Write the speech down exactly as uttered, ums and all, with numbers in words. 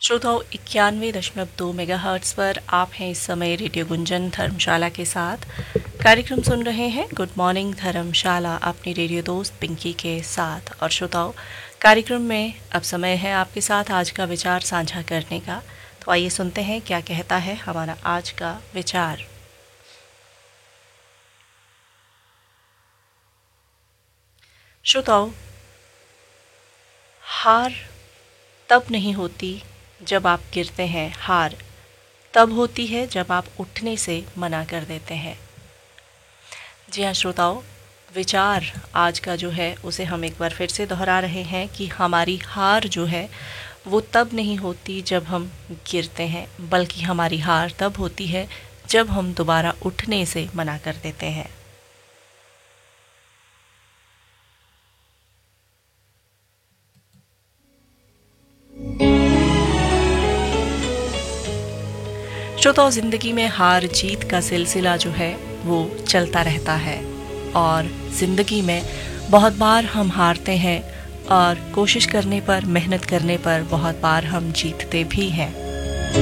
श्रोताओं इक्यानवे दशमलव दो मेगा हर्ट्स पर आप हैं इस समय रेडियो गुंजन धर्मशाला के साथ। कार्यक्रम सुन रहे हैं गुड मॉर्निंग धर्मशाला अपनी रेडियो दोस्त पिंकी के साथ। और श्रोताओं कार्यक्रम में अब समय है आपके साथ आज का विचार साझा करने का। तो आइए सुनते हैं क्या कहता है हमारा आज का विचार। श्रोताओं, हार तब नहीं होती जब आप गिरते हैं, हार तब होती है जब आप उठने से मना कर देते हैं। जी हाँ श्रोताओं, विचार आज का जो है उसे हम एक बार फिर से दोहरा रहे हैं कि हमारी हार जो है वो तब नहीं होती जब हम गिरते हैं, बल्कि हमारी हार तब होती है जब हम दोबारा उठने से मना कर देते हैं। श्रोताओं, जिंदगी में हार जीत का सिलसिला जो है वो चलता रहता है और जिंदगी में बहुत बार हम हारते हैं और कोशिश करने पर, मेहनत करने पर बहुत बार हम जीतते भी हैं।